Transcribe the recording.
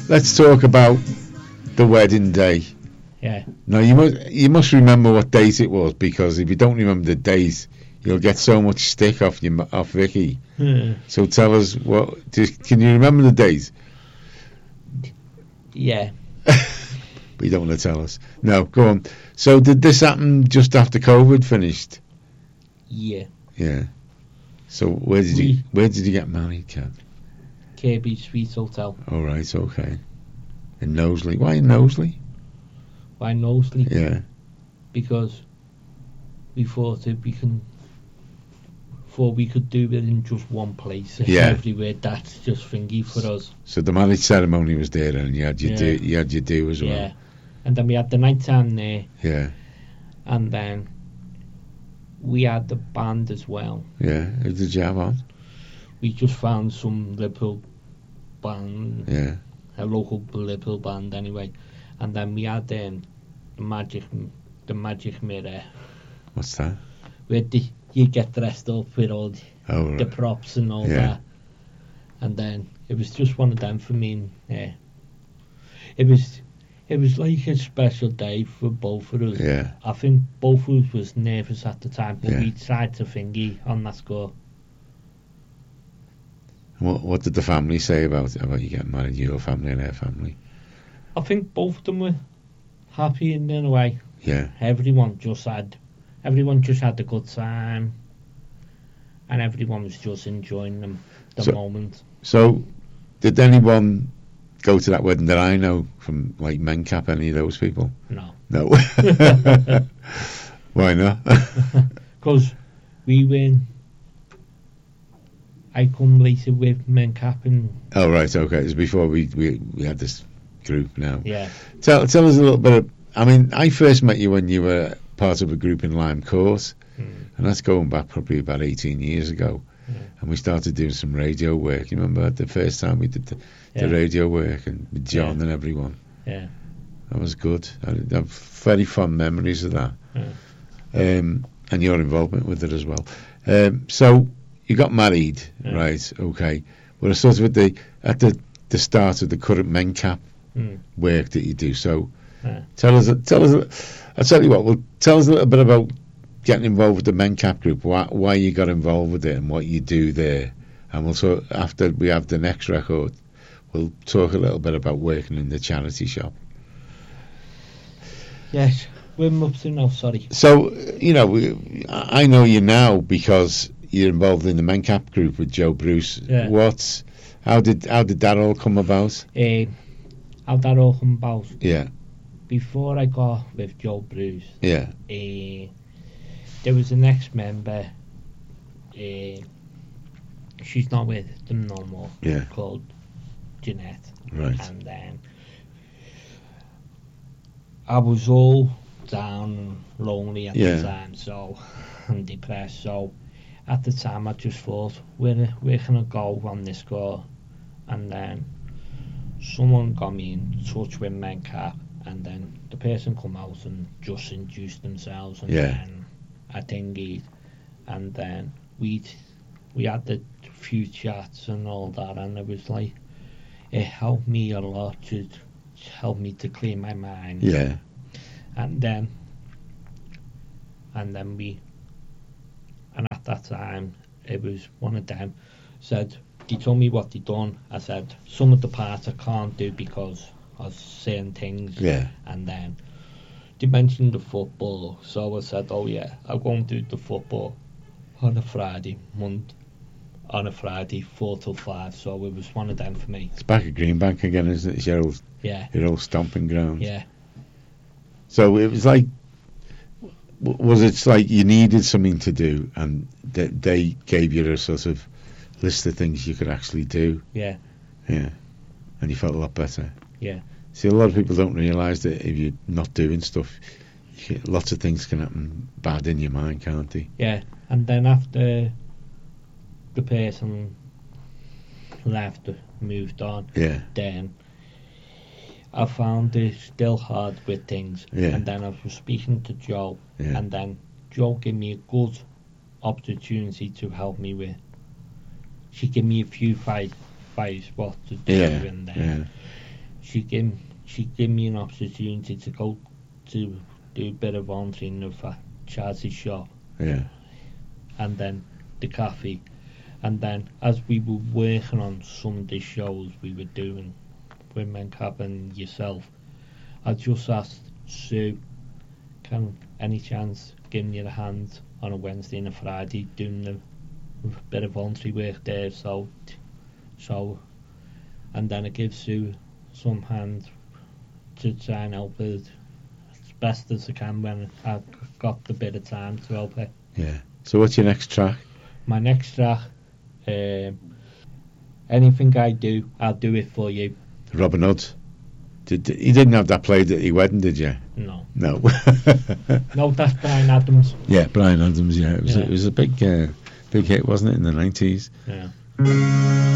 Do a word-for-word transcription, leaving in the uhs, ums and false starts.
let's talk about the wedding day. Yeah. Now you must you must remember what date it was, because if you don't remember the date, you'll get so much stick off your off Vicky. Hmm. So tell us what. Just, can you remember the date? Yeah. But you don't want to tell us. No, go on. So did this happen just after COVID finished? Yeah. Yeah. So where did We- you where did you get married, Ken? Kirby Suite Hotel. All right, okay. In Knowsley. Why in Knowsley? By Knowsley. Yeah. Because we thought if we can thought we could do it in just one place. Yeah. Everywhere, that's just thingy for us. So the marriage ceremony was there, and you had your Yeah. do, you had your do as well. Yeah. And then we had the night time there, Yeah. and then we had the band as well. Yeah. Who did you have on? We just found some Liverpool band, Yeah. a local Liverpool band anyway. And then we had um, the magic, the magic mirror, What's that? where the, you get dressed up with all the, Oh, the right. props and all Yeah. that. And then it was just one of them for me. And, yeah, it was, it was like a special day for both of us. Yeah. I think both of us was nervous at the time, but Yeah. we tried to thingy on that score. What What did the family say about about you getting married? Your family and their family. I think both of them were happy in a way. Yeah. Everyone just had, everyone just had a good time, and everyone was just enjoying them the So- moment. So, did anyone go to that wedding that I know from like Mencap? Any of those people? No, No. Why not? because we went. I come later with Mencap and Oh right, okay. It was before we, we we had this group now. yeah, Tell tell us a little bit of. I mean, I first met you when you were part of a group in Lime Court, mm, and that's going back probably about eighteen years ago. Yeah. And we started doing some radio work. You remember the first time we did the, yeah, the radio work, and with John Yeah. and everyone. yeah, That was good. I, I have very fond memories of that. yeah. Um, and your involvement with it as well. Um, so you got married, Yeah. right? Okay. Well, sort of at the at the, the start of the current Mencap Mm, work that you do. So yeah. tell us, tell us. I'll tell you what. Well, tell us a little bit about getting involved with the Mencap group. Why, why you got involved with it and what you do there. And we'll talk after we have the next record. We'll talk a little bit about working in the charity shop. Yes, we're up to now. Sorry. So, you know, we- I know you now because you're involved in the Mencap group with Joe Bruce. Yeah. What's how did how did that all come about? Uh, how that all come about? Yeah, Before I got with Joe Bruce, yeah, uh, there was an ex-member. Uh, she's not with them no more. Yeah. Called Jeanette, right. and then I was all down and lonely at Yeah. the time, so and depressed. So at the time, I just thought, where where can I go on this score? And then someone got me in touch with Mencap, and then the person come out and just introduced themselves, and Yeah. then I thingied, and then we we had the few chats and all that, and it was like it helped me a lot to help me to clear my mind. Yeah, And then and then we and at that time it was one of them said, they told me what they done. I said some of the parts I can't do because of certain things. yeah, And then they mentioned the football, so I said, oh yeah, I'll go and do the football on a Friday month on a Friday four till five. So it was one of them for me. it's back at Greenbank again, isn't it? It's your old Yeah, your old stomping ground. yeah. So it was like, w- was it like you needed something to do, and they, they gave you a sort of list of things you could actually do? Yeah. Yeah, and you felt a lot better. Yeah. See, a lot of people don't realise that if you're not doing stuff, you get, lots of things can happen bad in your mind, can't they? Yeah, and then after the person left, moved on, Yeah, then I found it still hard with things. Yeah. And then I was speaking to Joe, yeah, and then Joe gave me a good opportunity to help me with. She gave me a few five, fives what to do, yeah, and then yeah, she gave she gave me an opportunity to go to do a bit of volunteering of a charity shop. Yeah. And then the cafe, and then as we were working on some of the shows we were doing with Mencap and yourself, I just asked Sue, can any chance giving you a hand on a Wednesday and a Friday doing a bit of voluntary work there, so so and then I give Sue some hand to try and help her as best as I can when I've got the bit of time to help her. Yeah. So what's your next track? My next track, um, anything I do, I'll do it for you. Robin Hood. Did, did he didn't have that played at your wedding, did you? No. No. No, that's Brian Adams. Yeah, Brian Adams. Yeah, it was Yeah. A, it was a big uh, big hit, wasn't it, in the nineties? Yeah.